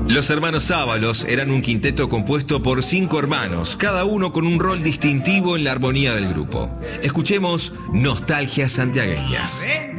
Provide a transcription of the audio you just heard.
Los hermanos Ábalos eran un quinteto compuesto por 5 hermanos, cada uno con un rol distintivo en la armonía del grupo. Escuchemos Nostalgias Santiagueñas.